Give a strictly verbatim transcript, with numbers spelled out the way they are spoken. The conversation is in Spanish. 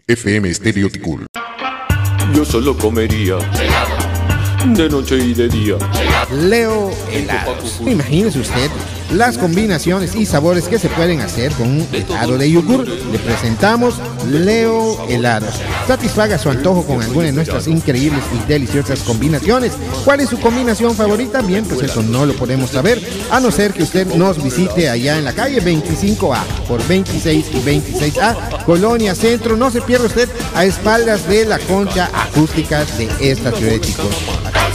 F M Stereo Ticul. Yo solo comería de noche y de día. Leo helados. Imagínese usted las combinaciones y sabores que se pueden hacer con un helado de yogur. Le presentamos Leo helados. Satisfaga su antojo con alguna de nuestras increíbles y deliciosas combinaciones. ¿Cuál es su combinación favorita? Bien, pues eso no lo podemos saber, a no ser que usted nos visite allá en la calle veinticinco A por veintiséis y veintiséis A, Colonia Centro. No se pierda usted, a espaldas de la concha acústica de esta ciudad de Ticul.